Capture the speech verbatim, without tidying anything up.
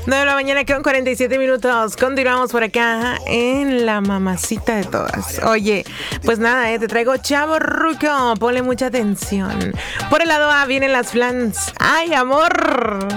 nueve de la mañana con cuarenta y siete minutos. Continuamos por acá en la mamacita de todas. Oye, pues nada, eh, te traigo Chavorruco. Ponle mucha atención. Por el lado A vienen las flans. ¡Ay, amor!